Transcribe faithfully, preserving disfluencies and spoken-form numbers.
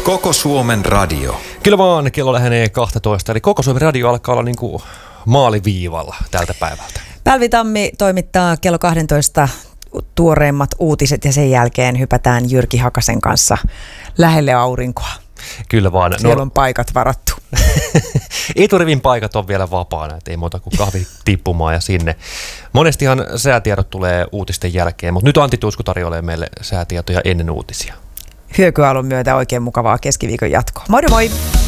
Koko Suomen radio. Kyllä vaan, kello lähenee kaksitoista, eli Koko Suomen radio alkaa olla niin kuin maaliviivalla tältä päivältä. Päivi Tammi toimittaa kello kaksitoista tuoreimmat uutiset ja sen jälkeen hypätään Jyrki Hakasen kanssa lähelle aurinkoa. Kyllä vaan. Siellä no, on paikat varattu. Eturivin paikat on vielä vapaana, ettei muuta kuin kahvi tippumaan ja sinne. Monestihan säätiedot tulee uutisten jälkeen, mutta nyt Antti Tuisku tarjoilee meille säätietoja ennen uutisia. Hyökyaallon myötä oikein mukavaa keskiviikon jatkoa. Moi moi!